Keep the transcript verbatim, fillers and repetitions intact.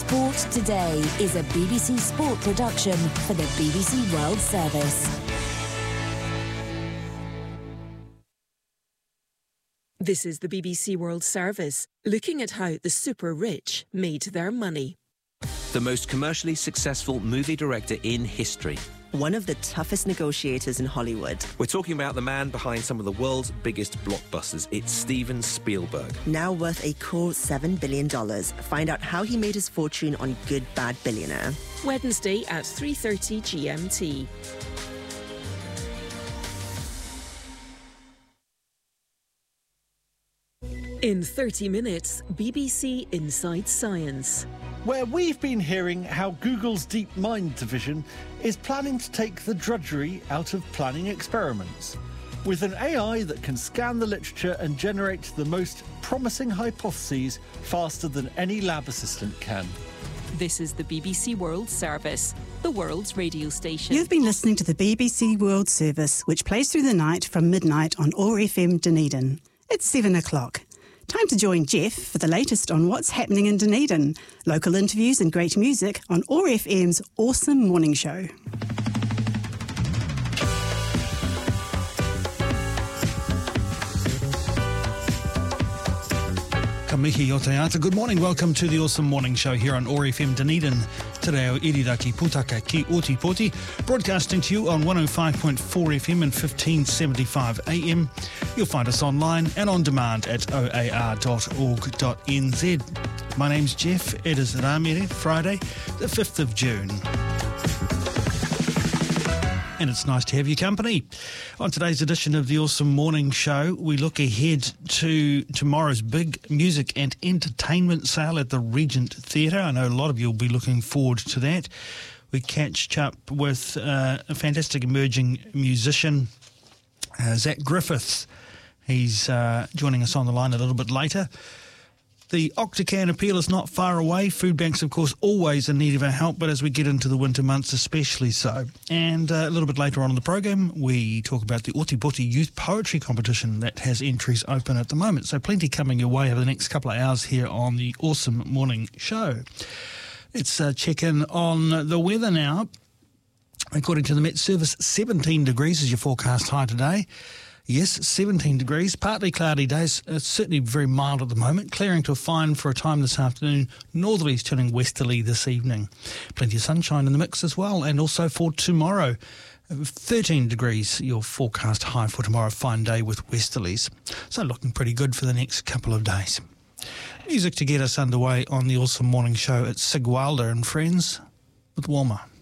Sport Today is a B B C Sport production for the B B C World Service. This is the B B C World Service, looking at how the super rich made their money. The most commercially successful movie director in history. One of the toughest negotiators in Hollywood. We're talking about the man behind some of the world's biggest blockbusters. It's Steven Spielberg. Now worth a cool seven billion dollars. Find out how he made his fortune on Good Bad Billionaire. Wednesday at three thirty G M T. In thirty minutes, B B C Inside Science. Where we've been hearing how Google's DeepMind division is planning to take the drudgery out of planning experiments. With an A I that can scan the literature and generate the most promising hypotheses faster than any lab assistant can. This is the B B C World Service, the world's radio station. You've been listening to the B B C World Service, which plays through the night from midnight on O A R F M Dunedin. It's seven o'clock. Time to join Jeff for the latest on what's happening in Dunedin. Local interviews and great music on O A R F M's Awesome Morning Show. Ka mihi o te ata. Good morning. Welcome to the Awesome Morning Show here on O A R F M Dunedin. Today, o Iriraki Putaka ki Otipoti, broadcasting to you on one oh five point four F M and fifteen seventy-five A M. You'll find us online and on demand at o a r dot org dot n z. My name's Jeff. It is Ramere, Friday, the fifth of June. And it's nice to have your company. On today's edition of the Awesome Morning Show, we look ahead to tomorrow's big music and entertainment sale at the Regent Theatre. I know a lot of you will be looking forward to that. We catch up with uh, a fantastic emerging musician, uh, Zach Griffiths. He's uh, joining us on the line a little bit later. The Octacan appeal is not far away. Food banks, of course, always in need of our help, but as we get into the winter months, especially so. And uh, a little bit later on in the program, we talk about the Otipoti Youth Poetry Competition that has entries open at the moment. So plenty coming your way over the next couple of hours here on the Awesome Morning Show. Let's uh, check in on the weather now. According to the Met Service, seventeen degrees is your forecast high today. Yes, seventeen degrees, partly cloudy days. It's certainly very mild at the moment, clearing to a fine for a time this afternoon. Northerlies turning westerly this evening. Plenty of sunshine in the mix as well, and also for tomorrow. thirteen degrees, your forecast high for tomorrow, fine day with westerlies. So looking pretty good for the next couple of days. Music to get us underway on the Awesome Morning Show. It's Sig Wilder and Friends with Warmer.